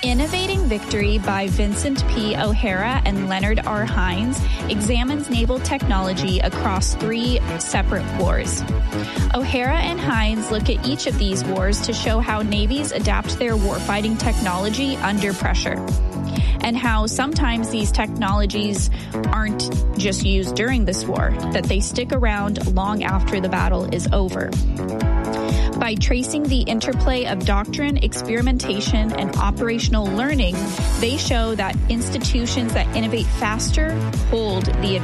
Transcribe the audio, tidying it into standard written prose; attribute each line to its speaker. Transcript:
Speaker 1: Innovating Victory by Vincent P. O'Hara and Leonard R. Hines examines naval technology across 3 separate wars. O'Hara and Hines look at each of these wars to show how navies adapt their warfighting technology under pressure, and how sometimes these technologies aren't just used during this war, that they stick around long after the battle is over. By tracing the interplay of doctrine, experimentation, and operational learning, they show that institutions that innovate faster hold the